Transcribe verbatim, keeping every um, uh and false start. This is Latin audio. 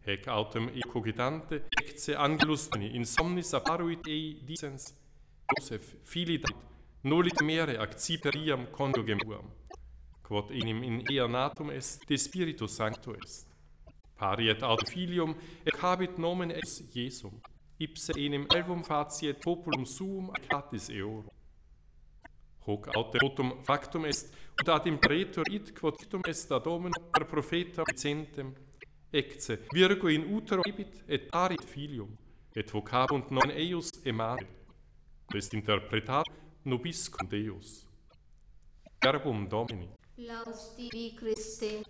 Hec autem eo cogitante, ecce angelus Domini, in somnis apparuit ei dicens, Joseph, fili David, noli temere ac ciperiam conjugem tuam, quod enim in ea natum est, de Spiritus Sancto est. Pariet aut filium, et habit nomen eis Jesum, ipse enim alvum faciet populum suum acatis eorum. Hoc aut votum factum est, ut ad impretor id quod dictum est ad Domino per profeta vicentem, ecce virgo in utero ebit et parit filium, et vocabunt non eius Emmanuel. Est interpretat nobiscum Deus. Verbum Domini. Laus tibi Christe.